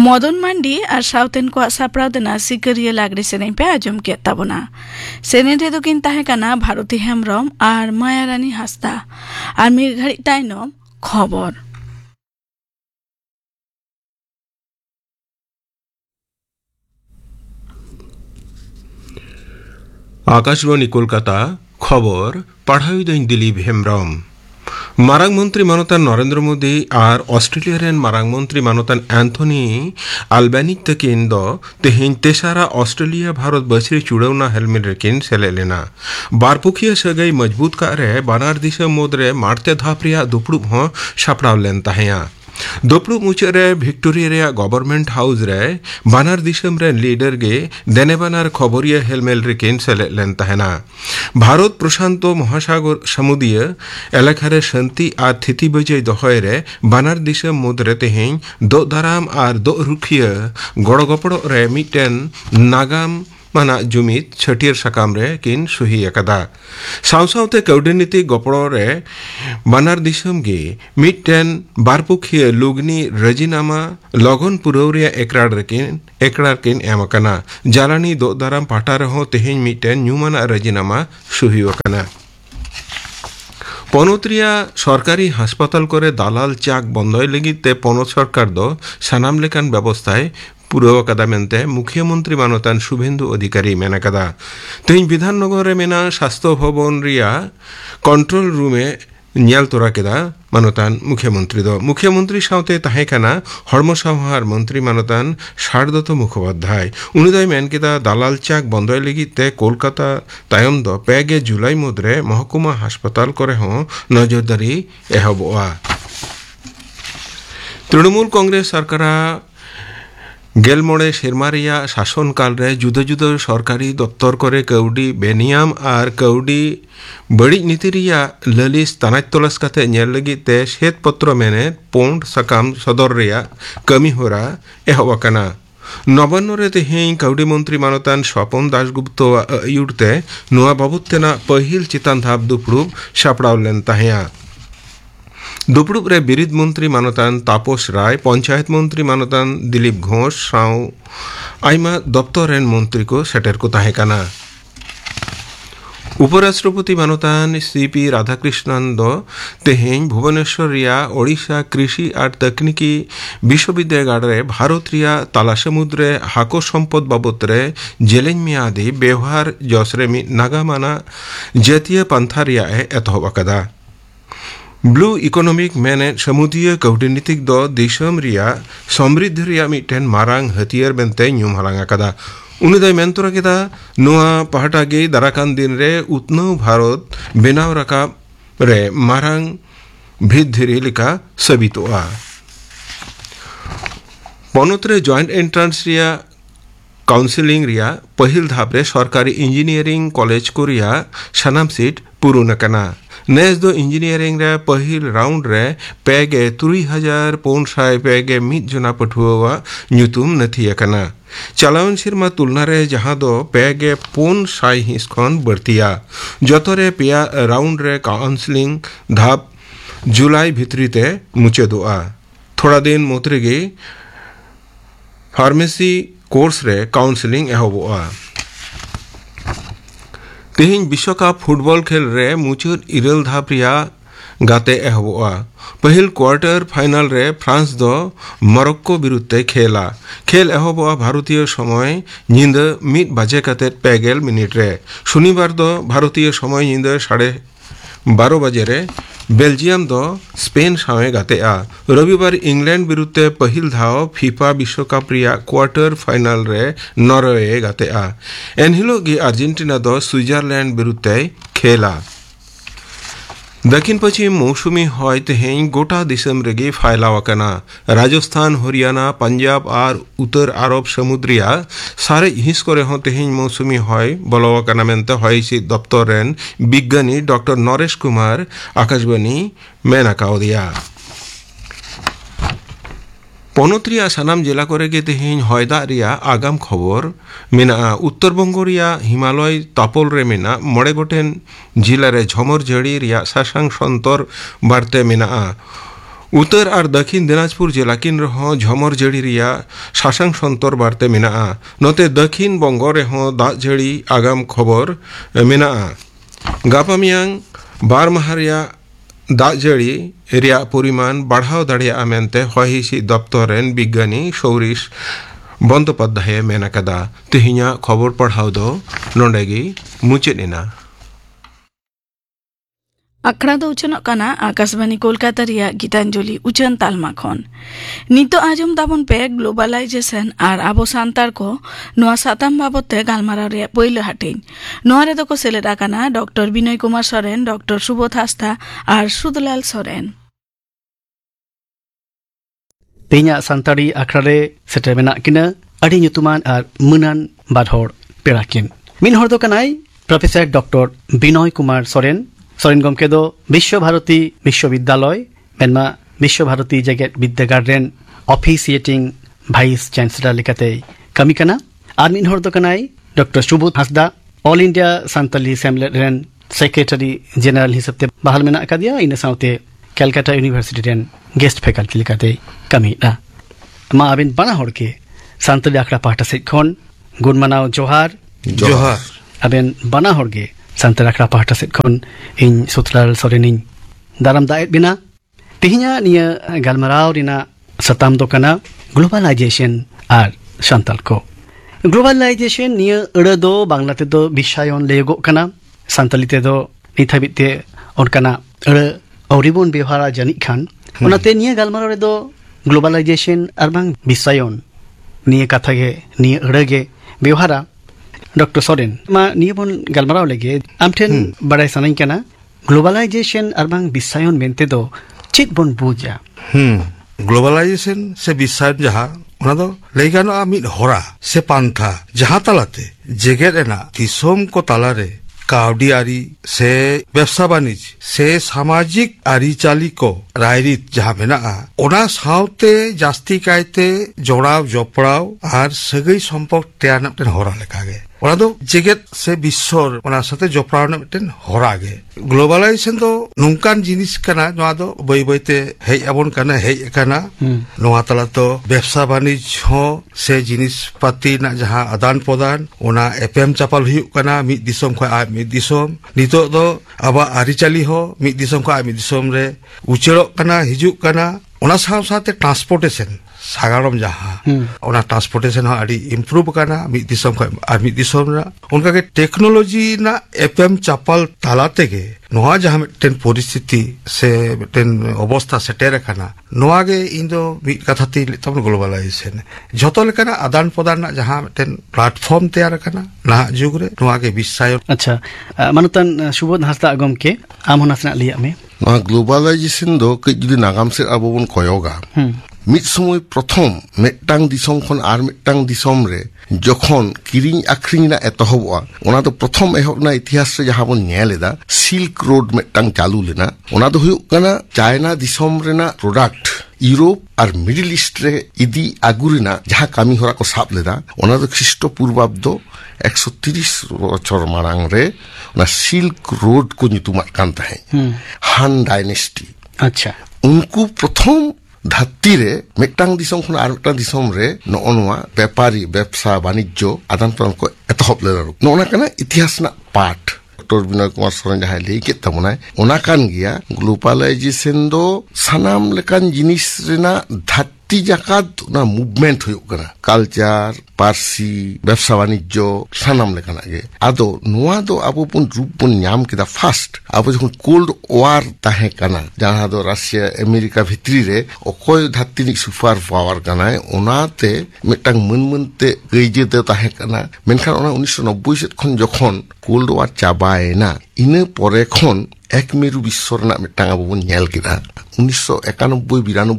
मदन मांडी और साउथेन को सापड़ाव देना सिकरिया लागरी सेरें पे आजम के ताबना सेरें रे दो किन ताहे काना भारती हेमब्रम और मायारानी हास्ता और मिर घड़ी ताइनम खबर आकाशवाणी कोलकाता खबर पढ़ाई दिन दिलीप हेमब्रम मारांग मंत्री मानतान नरेंद्र मोदी और ऑस्ट्रेलिया मारांग मंत्री मानतान एंथनी अल्बानिज तकिन दो तेहें तेसारा ऑस्ट्रेलिया भारत बसरी चुड़ौना हेलमेट रेकिन सेले लेना बारपुखिया सगई मजबूत का रे बानार दिशा मोदरे मारते धाप रिया दुपड़ुब हों सापड़ाव लेन ताहेया दुपड़ुब मुचारे विक्टोरिया गवर्नमेंट हाउस रे बानार दिसम रे लीडर गे देने बानार खबरिया हेलमेल रेकिन सेले लेन ताहेना भारत प्रशांत महासागर समुद्रीय एलाकारे शांति और स्थिति बजाय दहय रे बानार दिसम मुद्रे तेहें दो दाराम और दो रुखिया गड़गपड़ रे मिटेन नागाम माना जुमित छटियर सकाम रे किन सुही एकदा सावसावते कौडनीति गपड़ो रे बानार दिसम गे मिटेन बारपुखिया लुगनी रजीनामा लगन पुरौरिया एकरार किन एमकना जालानी दो दाराम पाटा रहो तेहें मिटेन न्यूमाना रजीनामा सुही वकना पनोत्रिया सरकारी हासपाताल करे दालाल चाक बंदय लगिते पनोत सरकार दो सानाम लेकान व्यवस्थाय पूर्व कदा मेनते मुख्यमंत्री मानतान शुभेंदु अधिकारी मेना कदा तेज विधाननगर मेना स्वास्थ्य भवन रिया कंट्रोल रूमे न्याल तोरा केदा मानतान मुख्यमंत्री सावते ताहेकाना हड़म सावहार मंत्री मानतान शारदत्त मुखोपाध्याय उनिदाय मेन केदा दालाल चाक बंदय लगिते कोलकाता तायम दो 5 जुलाई मुद्रे महकुमा हासपाताल करे हों नजरदारी एहबोआ तृणमूल कांग्रेस सरकार गेलमोड़े शेरमारिया शासन काल रे जुदा जुदा सरकारी दफ्तर करे कौडी बेनियाम और कौडी बड़ी नीति रिया ललिस तनाज तलाश काते नेल लगिते श्वेत पत्र मेने पोंड सकाम सदर रिया कमी होरा एहवाकना नवान्न रे तेहें कौडी मंत्री मानतान स्वपन दासगुप्त आयुरते नुआ बाबुतेना पहिल चितान धाप दुपड़ुब सापड़ाव लेन ताहेया दुपड़ुब रे बिरिद मंत्री मानतान तापस राय पंचायत मंत्री मानतान दिलीप घोष साव आइमा दफ्तर रेन मंत्री को सेटर को ताहेकाना उपराष्ट्रपति मानतान सीपी राधाकृष्णन दो तेहें भुवनेश्वर रिया ओडिशा कृषि और तकनीकी विश्वविद्यालय रे भारत रिया ताला समुद्रे हाको सम्पद बाबत रे जेलें मियादी व्यवहार जसरे नागामाना जातीय पंथा रिया एतहबकदा ब्लू इकोनॉमिक मैने समुद्रीय कौटनीतिक दो दिसम रिया समृद्ध रिया मिटेन मारांग हथियार बेनते न्यूम हलांगा कदा उनिदाय मेंतोरा केदा नुआ पहाटा गे दाराकान दिन रे उतनो भारत बेनाव रकाब रे मारांग भिद्धिरी लिका सबितोआ पनोत्रे जॉइंट एंट्रांस रिया काउंसिलिंग रिया पहिल धाप रे सरकारी इंजीनियरिंग कॉलेज को रिया सनाम सीट पूर्ण कना नेस दो इंजीनियरिंग रे पहिल राउंड रे पेगे 3000 पेगे मित जना पठुआ न्यूतुम नथियकना चलावन सिरमा तुलना रे जहां दो पेगे 500 हिस खन बर्तिया जतरे पिया राउंड रे काउंसलिंग धाप जुलाई भितरीते मुचेदोआ थोड़ा दिन मोतरेगे फार्मेसी कोर्स रे काउंसलिंग एहबोआ तेहें विश्वकप फुटबॉल खेल रे मुचुर इरल धाप रिया गाते एहबोआ पहिल क्वार्टर फाइनल रे फ्रांस दो मोरक्को बिरुद्ध खेल एहबोआ भारतीय समय नींद 1 बजे काते 5 मिनट रे शनिवार दो भारतीय समय नींद 12:30 बजे रे बेल्जियम दो स्पेन सावे गातेआ रविवार इंग्लैंड बिरुद्ध पहिल धाव फीफा विश्वकप रिया क्वार्टर फाइनल रे नॉर्वे गातेआ एनहिलो गे अर्जेंटीना दो स्विट्जरलैंड बिरुद्ध खेला दक्षिण पश्चिम मौसुमी हय तेहें गोटा दिसम रेगे फायलावकना राजस्थान हरियाणा पंजाब और उत्तर आरब समुद्रिया सारे हिस करे हों तेहें मौसुमी हय बलवकना मेनते हयसी दफ्तर रेन विज्ञानी डॉक्टर नरेश कुमार आकाशवाणी मेनाकाउदिया पनोत्रिया सानाम जिला करे गे तेहें हयदा रिया आगाम खबर मेना उत्तरबंग रिया हिमालय तापल रे मेना 9 गोटेन जिला रे झमर झड़ी रिया सासांग संतर बारते मेना उत्तर और दक्षिण दिनाजपुर जिलाकिन रहो झमर जड़ी रिया सासांग संतर बारते मेना नोते दक्षिण बंग रेहो दाग जड़ी आगाम खबर मेना गापा मियांग बार माहारिया दाग जड़ी रिया परिमाण बढ़ाव दाड़िया मेनते हॉहिसी दफ्तर रेन विज्ञानी सौरिश बंदोपाध्याय मेना कदा तिहिया खबर पढ़ाव दो नोंडेगी मुचेना अखड़ा दो उचन काना आकाशवाणी कोलकाता रिया गीतांजलि उचन तालमा खन नितो आजम दाबन पे ग्लोबलाइजेशन और आबो सांतार को नोआ साताम बाबते गालमाराव रे पहिलो हाटिन नोआ रे दको सेलेदा काना डॉक्टर विनय कुमार सोरेन डॉक्टर सुबोध हांसदा और सुदलाल सोरेन तेना सांतारी आखड़ा रे सेटे मेना किना अडी nyutuman और मुनान बादहर पेराकिन मिन हर दो कनाई प्रोफेसर डॉक्टर विनय कुमार सोरेन सोरेन गमके दो विश्व भारती विश्वविद्यालय मेनमा विश्व Bharti जेगेट विद्यागार rain officiating vice chancellor लेकाते कमी कना और मिन हर दो Kanai doctor Subodh Hansda all India Santali सेमलेट rain secretary general हिसाबते बहाल मेना कादिया इन साउते Calcutta university rain guest faculty लेकाते कमी ना मा आबिन बना हर के सांताली आखड़ा पाटा से खन गुड मनाव जोहार जोहार आबिन बना हर के सांताली आखड़ा पाटा से खन इन सुतलाल सोरेनिन दाराम दाएट बिना तिहिया निया गालमाराव रिना सताम दो कना ग्लोबलाइजेशन और सांताल को ग्लोबलाइजेशन निया अड़ा दो बांग्लाते दो विषयन लेगो कना सांताली ते दो निथाबिते और कना अड़ा औरिबन व्यवहार जानी खान उनाते निया गालमाराव रे दो ग्लोबलाइजेशन और बांग विषयन निया कथा गे निया अड़ा गे व्यवहारा डॉक्टर सोरेन मा निया बन गालमाराव लेगे आमठेन बड़ाई सनाई कना ग्लोबलाइजेशन और बांग विषयन मेनते दो चित बन बुझा ग्लोबलाइजेशन से विषय जहाँ उना दो लेगानो आमित होरा से पांथा जहाँ तालाते जेगेट एना दिसोम को तालारे काउडियारी से व्यवसाय वाणिज्य से सामाजिक आरिचाली को रायरित जहाँ मेना ओना साउते जास्ती कायते जोड़ाव जोपड़ाव और सगई सम्पर्क तेयाना मिटन होरा लेकागे ओना दो जेगेट से विश्वर ओना साथे जोपड़ाव मिटन होरागे ग्लोबलाइजेशन दो नुंकान जिनिस कना नोआ दो बई बईते हेज आबन कना हेज कना नोआ तला तो व्यवसाय वाणिज्य हो से जिनिस पाती ना जहाँ आदान प्रदान ओना एपएम चापाल हुयुग कना मिद दिसोम खय आ मिद दिसोम नितो दो आबा आरिचाली हो मिद दिसोम खय आ मिद दिसोम रे उचेड़ोग कना हिजुग कना ओना साव साथे ट्रांसपोर्टेशन सागारम जहाँ ओना ट्रांसपोर्टेशन हो आदि इम्प्रूव करना मिद दिसोम खय आ मिद दिसोम रा उनका के टेक्नोलॉजी ना एपएम चापाल तालाते के नोआ जहाँ मिटन परिस्थिति से मिटन अवस्था सेटेर कना नोआ गे इंदो मिद कथाती तब ग्लोबलाइजेशन जतो लेकना आदान प्रदान ना जहाँ मिटन प्लेटफॉर्म तैयार कना ना जुग रे नोआ गे विषय अच्छा मानुतन सुबोध हांसदा गम के आम होनासना लिया में ग्लोबलाइजेशन दो कई जुदी नागाम से अब बन कयोगा मिद समय प्रथम मिटटांग दिसोम खन आर मिटटांग दिसोम रे जखन किरिंग आखरिंग ना एतहबआ ओना तो प्रथम एहबना इतिहास रे जहां बन नेलेदा सिल्क रोड मिटटांग चालू लेना ओना दो हुयुग कना China Disom Raina product Europe और मिडिल ईस्ट रे इदी आगुरिना जहां कामी होरा को साब लेदा ओना दो ख्रीष्ट पूर्वाब्द 130 बछर मारांग रे ओना सिल्क रोड को nyutumat kan tahe हान डायनेस्टी अच्छा उनको प्रथम धरती रे मिटटांग दिसोम खन आर मिटटांग दिसोम रे नोआ व्यापारी व्यवसाय वाणिज्य आदान प्रदान को एतहब लेना नोना कना इतिहास ना पाठ डॉक्टर विनय कुमार सोरेन जहां लई के तमनाय ओना कान गिया ग्लोबलाइजेशन दो सनाम लेकान जिनिस रेना धरती जाकात ना मूवमेंट हुयुग कना कल्चर पारसी व्यवसाय वाणिज्य सनाम लेकाना गे आदो नोआ दो आबो पुन रूप पुन न्याम केदा फास्ट आबो जखन कोल्ड वार ताहे कना जहां दो रशिया अमेरिका भितरी रे ओकोय धरती सुपर पावर कनाय ओनाते मिटटांग मनमनते गैजे दे ताहे कना मेनखान ओना 1990 से खन जखन कोल्ड वार चाबायना इने परे खन एक मेरु विश्व रना मिटटांग आबो बन नेल केदा 1991 92